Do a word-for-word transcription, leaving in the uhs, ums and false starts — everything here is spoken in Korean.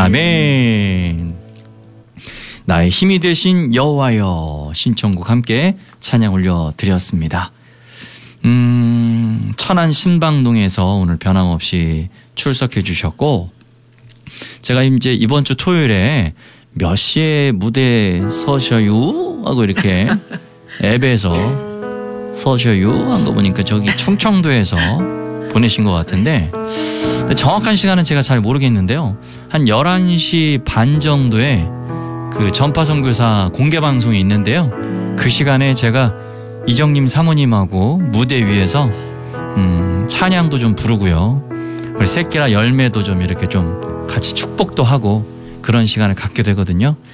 아멘. 나의 힘이 되신 여호와여 신청곡 함께 찬양 올려드렸습니다. 음, 천안 신방동에서 오늘 변함없이 출석해 주셨고, 제가 이제 이번 주 토요일에 몇 시에 무대 서셔요? 하고 이렇게 앱에서 서셔요? 한 거 보니까 저기 충청도에서 보내신 것 같은데, 정확한 시간은 제가 잘 모르겠는데요. 한 열한 시 반 정도에 그 전파선교사 공개방송이 있는데요. 그 시간에 제가 이정님 사모님하고 무대 위에서 음, 찬양도 좀 부르고요. 그리고 새끼라 열매도 좀 이렇게 좀 같이 축복도 하고 그런 시간을 갖게 되거든요.